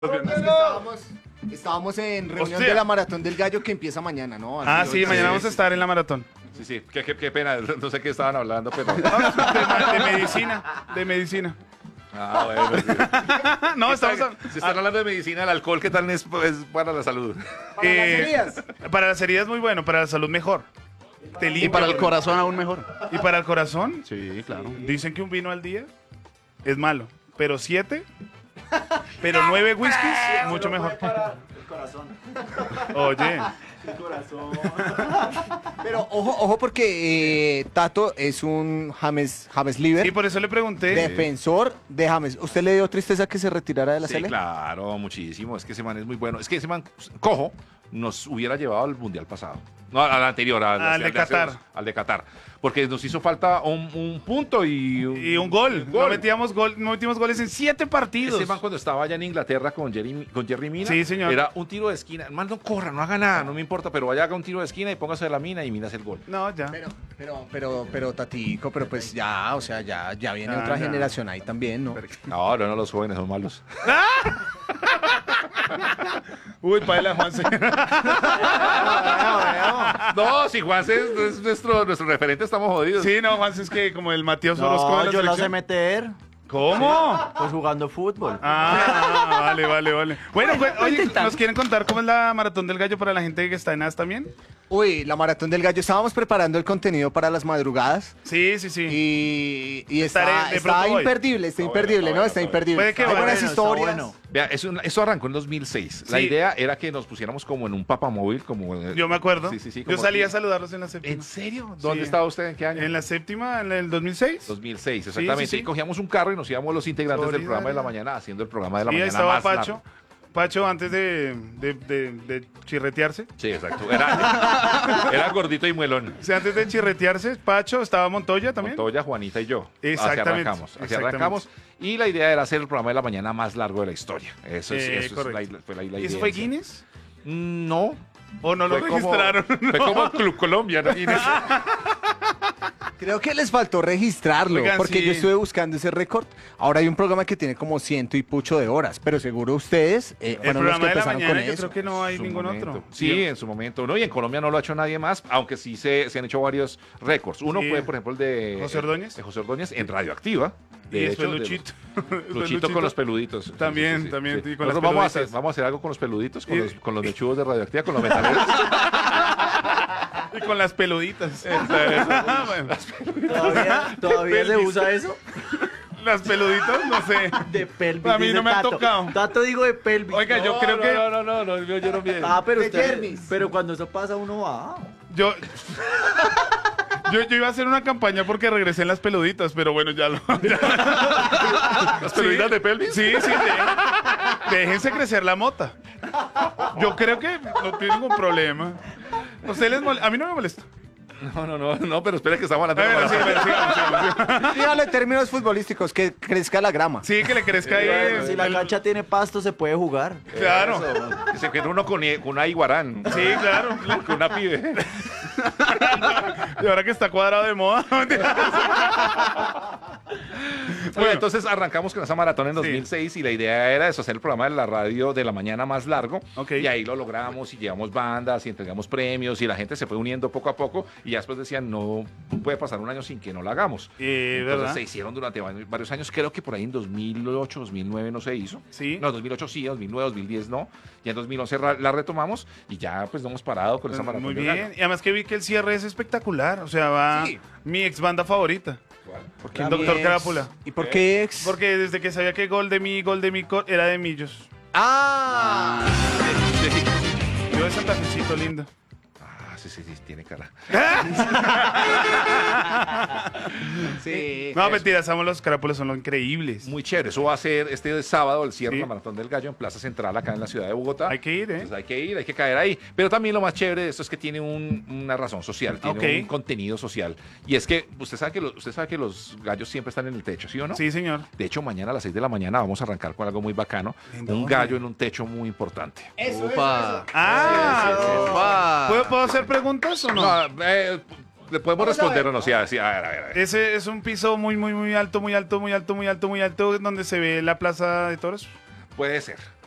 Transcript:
Estábamos en reunión de la Maratón del Gallo que empieza mañana, ¿no? Sí, mañana vamos a estar en la maratón. Sí, qué pena, no sé qué estaban hablando, pero... De medicina. Bueno, sí. No, Si están hablando de medicina, el alcohol, ¿qué tal es para la salud? Para las heridas. Para las heridas muy bueno, para la salud mejor. Te limpia. Y para el corazón aún mejor. ¿Y para el corazón? Sí, claro. Dicen que un vino al día es malo, pero 7, pero 9 whiskies, mucho mejor. Para el corazón. Oye, El corazón. Pero ojo porque Tato es un James Liver, y por eso le pregunté. defensor de James. ¿Usted le dio tristeza que se retirara de la Sí, sele? claro, muchísimo. Es que ese man es muy bueno. Es que ese man, cojo, nos hubiera llevado al mundial pasado. No, al anterior, Al de Qatar. Al de Qatar. Porque nos hizo falta un punto y Y un gol. No metíamos goles en 7 partidos. Ese man cuando estaba allá en Inglaterra con Jerry Mina, Sí, señor. era un tiro de esquina. El man no corra, no haga nada, no me importa, pero vaya haga un tiro de esquina y póngase la mina y minas el gol. No, ya. Pero Tatico, pero pues ya, o sea, ya viene otra ya. generación ahí también, ¿no? No, los jóvenes son malos. Uy, paila, Juanse. No, si Juanse es nuestro referente, estamos jodidos. Sí, no, Juanse es que como el Matías Orozco de No, la yo lo sé selección. meter. ¿Cómo? Pues jugando fútbol. Vale. Bueno, pues, oye, ¿nos quieren contar cómo es la Maratón del Gallo para la gente que está en AS también? Uy, la Maratón del Gallo, estábamos preparando el contenido para las madrugadas Sí. y está de pronto voy. imperdible, está imperdible, ¿no? Está imperdible. Puede que Hay vaya. buenas Bueno, está historias. bueno. Vea, eso arrancó en 2006. La Sí. idea era que nos pusiéramos como en un papamóvil, como... Yo me acuerdo. Sí, Yo como- salí a saludarlos en la séptima. ¿En serio? ¿Dónde Sí. estaba usted? ¿En qué año? En la séptima, en el 2006. 2006, exactamente. Sí. Y cogíamos un carro y nos íbamos los integrantes del programa de la mañana haciendo el programa de la Y ahí mañana estaba más Pacho. largo. Pacho antes de chirretearse. Sí, exacto. Era gordito y muelón. O sea, antes de chirretearse, Pacho, estaba Montoya también. Montoya, Juanita y yo. Exactamente, Así arrancamos. Y la idea era hacer el programa de la mañana más largo de la historia. Eso es correcto. fue la ¿Y idea. eso fue Guinness? No. ¿O no lo Fue como- registraron? Fue como Club Colombia, ¿no? Guinness. Creo que les faltó registrarlo, Oigan, porque sí. yo estuve buscando ese récord. Ahora hay un programa que tiene como 100 y pucho de horas, pero seguro ustedes El fueron los que programa de la empezaron mañana con yo eso. creo que no hay Su ningún momento. otro. Sí, en su momento. No, y en Colombia no lo ha hecho nadie más, aunque sí se han hecho varios récords. Uno Sí. fue, por ejemplo, el de ¿José Ordóñez? de José Ordóñez en Radioactiva. Y De después hecho, Luchito. Después Luchito con los peluditos. También, también, y con las Nosotros peluditas. vamos a hacer algo con los peluditos, Y- con los mechudos de Radioactiva, con los metaleros. Y con las peluditas. Bueno, ¿Todavía se usa eso? las peluditas, no sé. De pelvis. A mí dice no me ha Tato. tocado. Tato digo de pelvis. Oiga, yo creo que No, yo no vi. Pero De usted. Jermis. Pero cuando eso pasa, uno va. yo iba a hacer una campaña porque regresé en las peluditas, pero bueno, ya lo. ¿Las peluditas de pelvis? Sí, déjense crecer la mota. Yo creo que no tiene ningún problema. A mí no me molesta. No, pero espera que estamos hablando de la Sí, maratón. sigamos. Dígalo en términos futbolísticos, que crezca la grama. Sí, que le crezca ahí. Si la cancha tiene pasto, se puede jugar. Claro. Que se queda uno con una iguarán. Sí, claro. Con una pibe. Y ahora que está cuadrado de moda. Bueno, entonces arrancamos con esa maratón en 2006 y la idea era eso, hacer el programa de la radio de la mañana más largo. Ok. Y ahí lo logramos y llevamos bandas y entregamos premios y la gente se fue uniendo poco a poco y ya después decían, no puede pasar un año sin que no lo hagamos. Entonces ¿verdad? se hicieron durante varios años, creo que por ahí en 2008, 2009 no se hizo. Sí. No, 2008 sí, 2009, 2010 no. Ya en 2011 la retomamos y ya pues no hemos parado con esa maratón. Muy del bien. gallo. Y además que vi que el cierre es espectacular. O sea, va Sí. mi ex banda favorita. Porque El Doctor Crápula. ¿Y por qué ex? Porque desde que sabía que gol de mi, era de Millos. ¡Ah! Yo de Santa Fecito, lindo. Sí, tiene cara. Sí. No, mentira, los Crápulas son los increíbles. Muy chévere. Eso va a ser este sábado el cierre Sí. de la Maratón del Gallo en Plaza Central, acá en la ciudad de Bogotá. Hay que ir, ¿eh? Entonces hay que ir, hay que caer ahí. Pero también lo más chévere de esto es que tiene una razón social, tiene Ok. un contenido social. Y es que usted sabe que los gallos siempre están en el techo, ¿sí o no? Sí, señor. De hecho, mañana a las 6 de la mañana vamos a arrancar con algo muy bacano. ¿En Un dónde? gallo en un techo muy importante. Opa. Ah, Opa. ¿puedo hacer preguntas o no? Le podemos responder o no. Sí, a ver. Ese es un piso muy alto, donde se ve la plaza de toros. Puede ser.